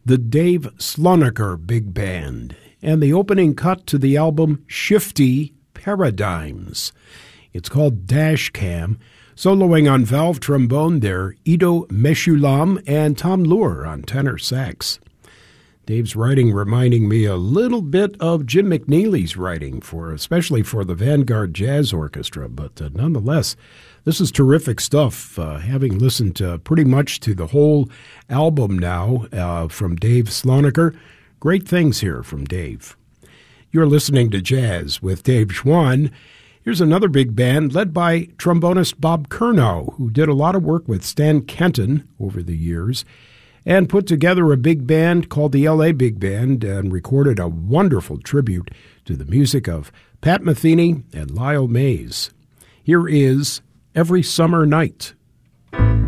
the Dave Slonaker Big Band, and the opening cut to the album Shifty Paradigms. It's called Dash Cam. Soloing on valve trombone there, Ido Meshulam and Tom Lure on tenor sax. Dave's writing reminding me a little bit of Jim McNeely's writing, especially for the Vanguard Jazz Orchestra, but nonetheless, this is terrific stuff. Having listened pretty much to the whole album now from Dave Slonaker, great things here from Dave. You're listening to Jazz with Dave Schwann. Here's another big band led by trombonist Bob Curnow, who did a lot of work with Stan Kenton over the years and put together a big band called the L.A. Big Band and recorded a wonderful tribute to the music of Pat Metheny and Lyle Mays. Here is Every Summer Night.